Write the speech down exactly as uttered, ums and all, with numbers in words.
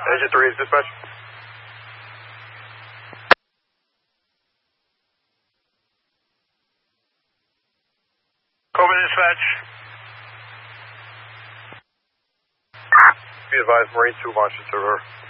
Agent three is dispatch. Cobra dispatch. Be advised, Marine two launches over.